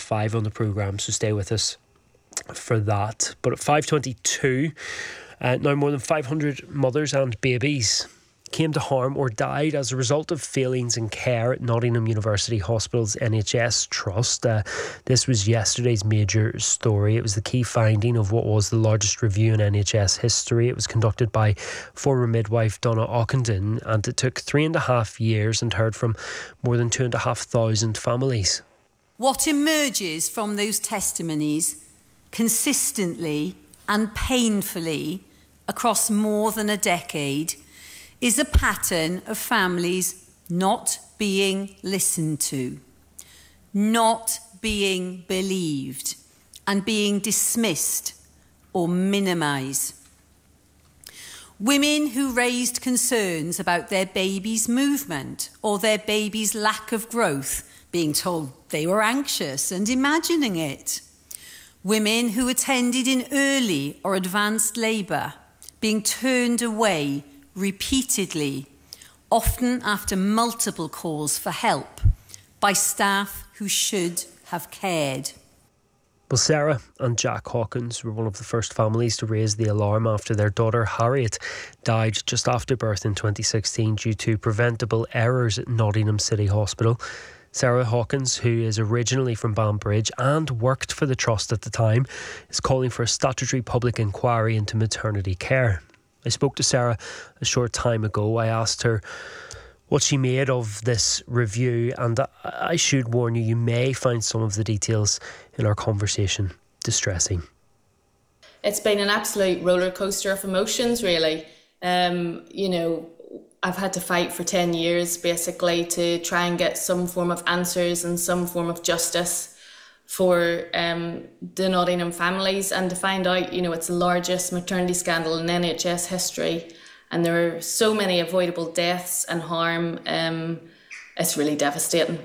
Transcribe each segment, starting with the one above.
5 on the programme, so stay with us for that. But at 5:22, now more than 500 mothers and babies came to harm or died as a result of failings in care at Nottingham University Hospital's NHS Trust. This was yesterday's major story. It was the key finding of what was the largest review in NHS history. It was conducted by former midwife Donna Ockenden, and it took 3.5 years and heard from more than 2,500 families. What emerges from those testimonies consistently and painfully across more than a decade is a pattern of families not being listened to, not being believed, and being dismissed or minimised. Women who raised concerns about their baby's movement or their baby's lack of growth, being told they were anxious and imagining it. Women who attended in early or advanced labour, being turned away repeatedly, often after multiple calls for help, by staff who should have cared. Well, Sarah and Jack Hawkins were one of the first families to raise the alarm after their daughter Harriet died just after birth in 2016 due to preventable errors at Nottingham City Hospital. Sarah Hawkins, who is originally from Banbridge and worked for the Trust at the time, is calling for a statutory public inquiry into maternity care. I spoke to Sarah a short time ago. I asked her what she made of this review, and I should warn you, you may find some of the details in our conversation distressing. It's been an absolute roller coaster of emotions, really. I've had to fight for 10 years, basically, to try and get some form of answers and some form of justice for the Nottingham families, and to find out, it's the largest maternity scandal in NHS history, and there are so many avoidable deaths and harm. It's really devastating.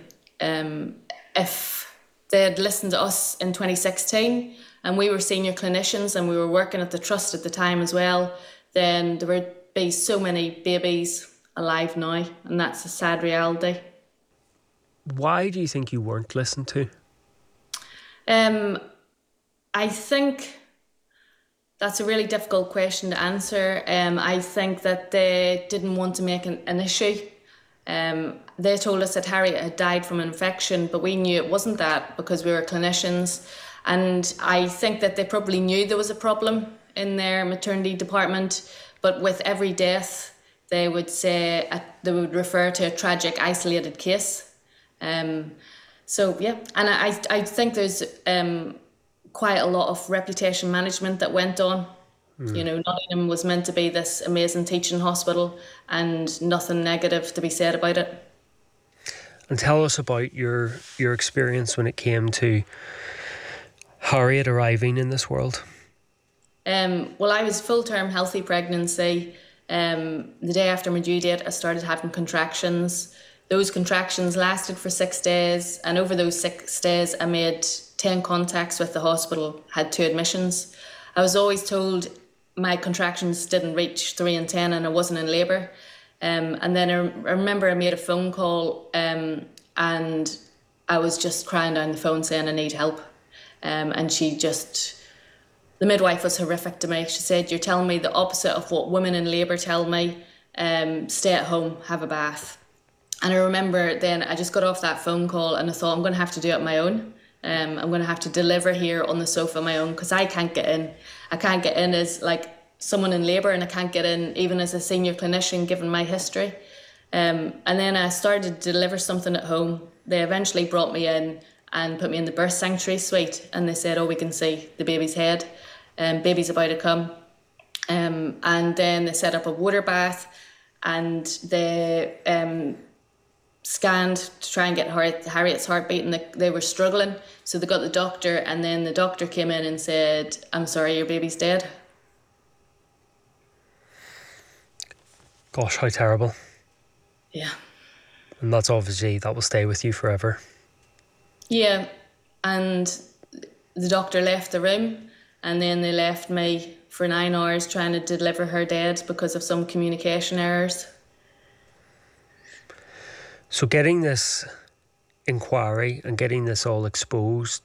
If they had listened to us in 2016, and we were senior clinicians and we were working at the Trust at the time as well, then there would be so many babies alive now, and that's a sad reality. Why do you think you weren't listened to? I think that's a really difficult question to answer. I think that they didn't want to make an issue. They told us that Harriet had died from an infection, but we knew it wasn't that because we were clinicians. And I think that they probably knew there was a problem in their maternity department, but with every death, they would refer to a tragic, isolated case. And I think there's quite a lot of reputation management that went on. Nottingham was meant to be this amazing teaching hospital, and nothing negative to be said about it. And tell us about your experience when it came to Harriet arriving in this world. Well, I was full-term healthy pregnancy. The day after my due date, I started having contractions. Those contractions lasted for 6 days, and over those 6 days, I made 10 contacts with the hospital, had 2 admissions. I was always told my contractions didn't reach 3 and 10 and I wasn't in labour. And then I remember I made a phone call and I was just crying down the phone saying I need help. And the midwife was horrific to me. She said, "You're telling me the opposite of what women in labour tell me. Stay at home, have a bath." And I remember then I just got off that phone call and I thought, I'm going to have to do it on my own. I'm going to have to deliver here on the sofa on my own because I can't get in. I can't get in as like someone in labour, and I can't get in even as a senior clinician given my history. And then I started to deliver something at home. They eventually brought me in and put me in the birth sanctuary suite, and they said, "Oh, we can see the baby's head. Baby's about to come." And then they set up a water bath, and they scanned to try and get Harriet's heartbeat, and they were struggling. So they got the doctor, and then the doctor came in and said, "I'm sorry, your baby's dead." Gosh, how terrible. Yeah. And that will stay with you forever. Yeah, and the doctor left the room, and then they left me for 9 hours trying to deliver her dead because of some communication errors. So getting this inquiry and getting this all exposed